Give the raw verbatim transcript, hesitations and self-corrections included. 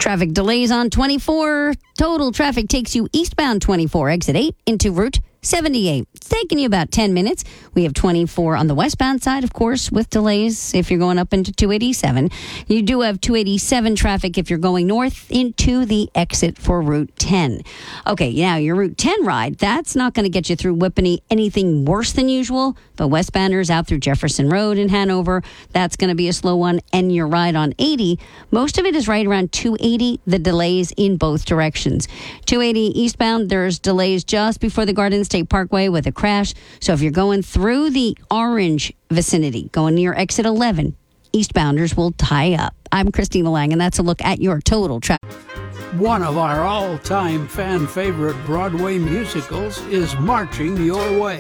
Traffic delays on twenty-four. Total traffic takes you eastbound twenty-four, exit eight, into Route seventy-eight. It's taking you about ten minutes. We have twenty-four on the westbound side, of course, with delays if you're going up into two eighty-seven. You do have two eighty-seven traffic if you're going north into the exit for Route ten. Okay, now your Route ten ride, that's not going to get you through Whippany anything worse than usual. The westbounders out through Jefferson Road in Hanover, that's going to be a slow one. And your ride on eighty, most of it is right around two eighty, the delays in both directions. two eighty eastbound, there's delays just before the Garden State Parkway with a crash. So if you're going through the orange vicinity, going near exit eleven, eastbounders will tie up. I'm Christina Lang, and that's a look at your total traffic. One of our all-time fan favorite Broadway musicals is marching your way.